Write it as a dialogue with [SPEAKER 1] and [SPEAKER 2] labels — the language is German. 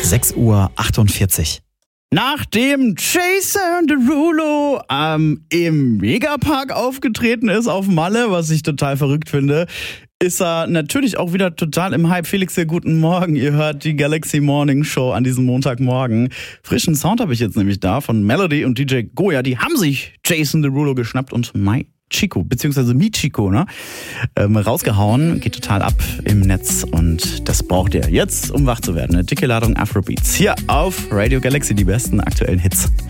[SPEAKER 1] 6:48 Uhr. Nachdem Jason Derulo im Megapark aufgetreten ist auf Malle, was ich total verrückt finde, ist er natürlich auch wieder total im Hype. Felix, hier, guten Morgen. Ihr hört die Galaxy Morning Show an diesem Montagmorgen. Frischen Sound habe ich jetzt nämlich da von Melody und DJ Goya. Die haben sich Jason Derulo geschnappt und Chico, beziehungsweise Michiko, rausgehauen. Geht total ab im Netz und das braucht ihr jetzt, um wach zu werden. Eine dicke Ladung Afrobeats hier auf Radio Galaxy, die besten aktuellen Hits.